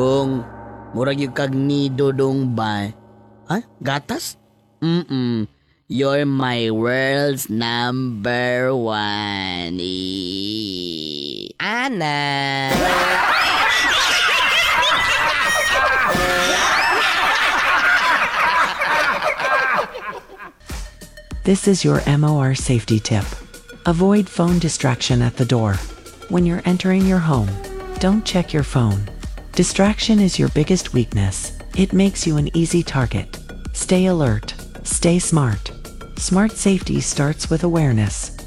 Dong, murag yung kag nido dong ba? Ha? Gatas? You're my world's number one. Ana. This is your MOR safety tip. Avoid phone distraction at the door. When you're entering your home, don't check your phone. Distraction is your biggest weakness. It makes you an easy target. Stay alert. Stay smart. Smart safety starts with awareness.